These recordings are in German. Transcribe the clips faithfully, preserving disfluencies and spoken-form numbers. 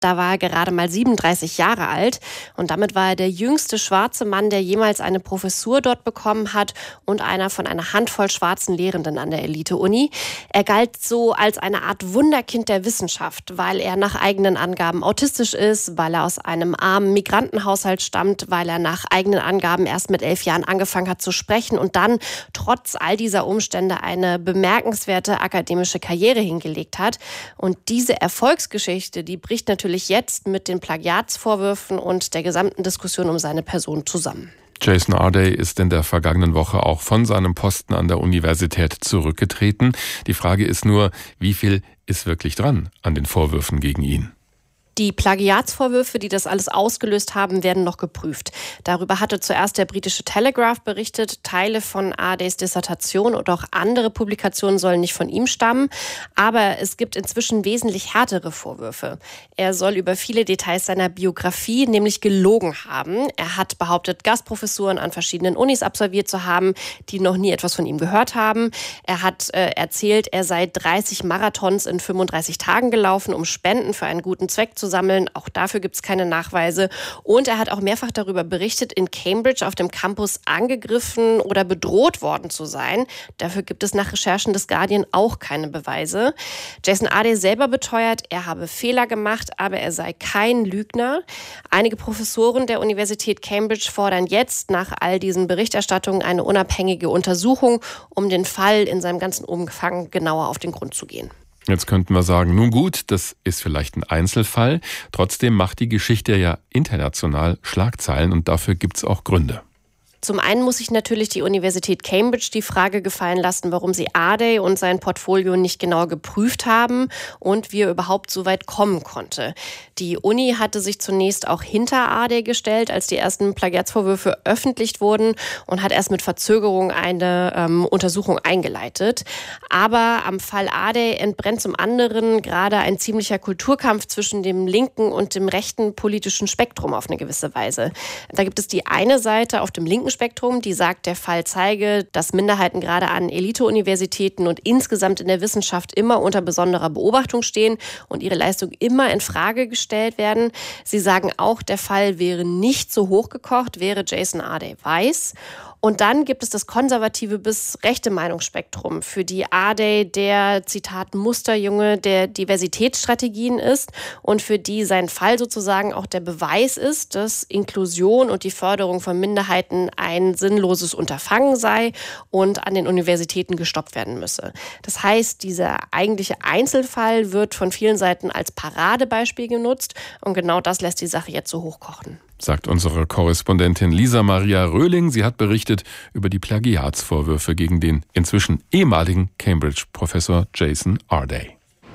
Da war er gerade mal siebenunddreißig Jahre alt und damit war er der jüngste schwarze Mann, der jemals eine Professur dort bekommen hat und einer von einer Handvoll schwarzen Lehrenden an der Elite-Uni. Er galt so als eine Art Wunderkind der Wissenschaft, weil er nach eigenen Angaben autistisch ist, weil er aus einem armen Migrantenhaushalt stammt, weil er nach eigenen Angaben erst mit elf Jahren angefangen hat zu sprechen und dann trotz all dieser Umstände eine bemerkenswerte akademische Karriere hingelegt hat. Und diese Erfolgsgeschichte, die bricht natürlich jetzt mit den Plagiatsvorwürfen und der gesamten Diskussion um seine Person zusammen. Jason Arday ist in der vergangenen Woche auch von seinem Posten an der Universität zurückgetreten. Die Frage ist nur, wie viel ist wirklich dran an den Vorwürfen gegen ihn? Die Plagiatsvorwürfe, die das alles ausgelöst haben, werden noch geprüft. Darüber hatte zuerst der britische Telegraph berichtet. Teile von Ardays Dissertation und auch andere Publikationen sollen nicht von ihm stammen. Aber es gibt inzwischen wesentlich härtere Vorwürfe. Er soll über viele Details seiner Biografie nämlich gelogen haben. Er hat behauptet, Gastprofessuren an verschiedenen Unis absolviert zu haben, die noch nie etwas von ihm gehört haben. Er hat äh, erzählt, er sei dreißig Marathons in fünfunddreißig Tagen gelaufen, um Spenden für einen guten Zweck zu sammeln. Auch dafür gibt es keine Nachweise. Und er hat auch mehrfach darüber berichtet, in Cambridge auf dem Campus angegriffen oder bedroht worden zu sein. Dafür gibt es nach Recherchen des Guardian auch keine Beweise. Jason Arday selber beteuert, er habe Fehler gemacht, aber er sei kein Lügner. Einige Professoren der Universität Cambridge fordern jetzt nach all diesen Berichterstattungen eine unabhängige Untersuchung, um den Fall in seinem ganzen Umfang genauer auf den Grund zu gehen. Jetzt könnten wir sagen, nun gut, das ist vielleicht ein Einzelfall. Trotzdem macht die Geschichte ja international Schlagzeilen und dafür gibt's auch Gründe. Zum einen muss sich natürlich die Universität Cambridge die Frage gefallen lassen, warum sie Arday und sein Portfolio nicht genau geprüft haben und wie er überhaupt so weit kommen konnte. Die Uni hatte sich zunächst auch hinter Arday gestellt, als die ersten Plagiatsvorwürfe öffentlich wurden und hat erst mit Verzögerung eine ähm, Untersuchung eingeleitet. Aber am Fall Arday entbrennt zum anderen gerade ein ziemlicher Kulturkampf zwischen dem linken und dem rechten politischen Spektrum auf eine gewisse Weise. Da gibt es die eine Seite auf dem linken Spektrum, die sagt, der Fall zeige, dass Minderheiten gerade an Elite-Universitäten und insgesamt in der Wissenschaft immer unter besonderer Beobachtung stehen und ihre Leistung immer in Frage gestellt werden. Sie sagen auch, der Fall wäre nicht so hochgekocht, wäre Jason Arday weiß. Und dann gibt es das konservative bis rechte Meinungsspektrum, für die Arday der, Zitat, Musterjunge der Diversitätsstrategien ist und für die sein Fall sozusagen auch der Beweis ist, dass Inklusion und die Förderung von Minderheiten ein sinnloses Unterfangen sei und an den Universitäten gestoppt werden müsse. Das heißt, dieser eigentliche Einzelfall wird von vielen Seiten als Paradebeispiel genutzt und genau das lässt die Sache jetzt so hochkochen. Sagt unsere Korrespondentin Lisa Maria Röhling. Sie hat berichtet über die Plagiatsvorwürfe gegen den inzwischen ehemaligen Cambridge-Professor Jason Arday.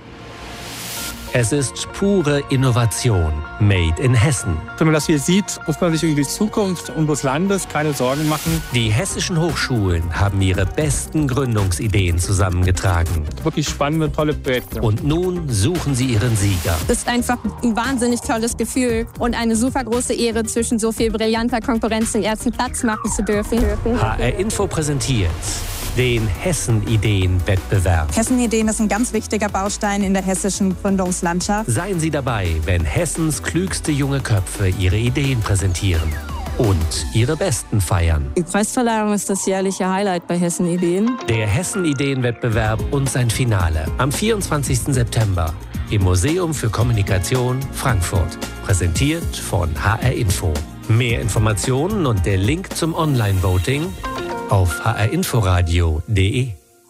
Es ist pure Innovation, made in Hessen. Wenn man das hier sieht, muss man sich über die Zukunft unseres Landes keine Sorgen machen. Die hessischen Hochschulen haben ihre besten Gründungsideen zusammengetragen. Wirklich spannende, tolle Projekte. Und nun suchen sie ihren Sieger. Das ist einfach ein wahnsinnig tolles Gefühl und eine super große Ehre, zwischen so viel brillanter Konkurrenz den ersten Platz machen zu dürfen. H R Info präsentiert den Hessen-Ideen-Wettbewerb. Hessen-Ideen ist ein ganz wichtiger Baustein in der hessischen Gründungslandschaft. Seien Sie dabei, wenn Hessens klügste junge Köpfe ihre Ideen präsentieren und ihre besten feiern. Die Preisverleihung ist das jährliche Highlight bei Hessen-Ideen. Der Hessen-Ideen-Wettbewerb und sein Finale am vierundzwanzigsten September im Museum für Kommunikation Frankfurt. Präsentiert von H R Info. Mehr Informationen und der Link zum Online-Voting auf h r inforadio punkt de.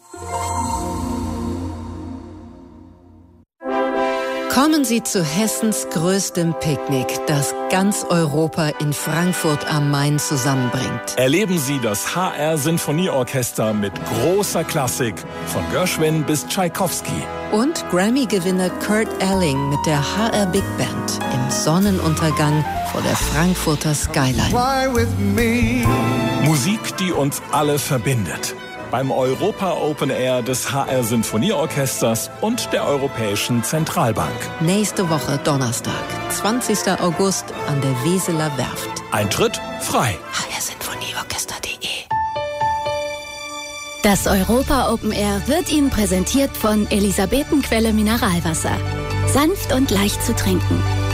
Kommen Sie zu Hessens größtem Picknick, das ganz Europa in Frankfurt am Main zusammenbringt. Erleben Sie das H R-Sinfonieorchester mit großer Klassik, von Gershwin bis Tschaikowski. Und Grammy-Gewinner Kurt Elling mit der H R Big Band im Sonnenuntergang vor der Frankfurter Skyline. Musik, die uns alle verbindet. Beim Europa Open Air des H R-Sinfonieorchesters und der Europäischen Zentralbank. Nächste Woche Donnerstag, zwanzigsten August an der Weseler Werft. Eintritt frei. h r sinfonieorchester punkt de. Das Europa Open Air wird Ihnen präsentiert von Elisabetenquelle Mineralwasser. Sanft und leicht zu trinken.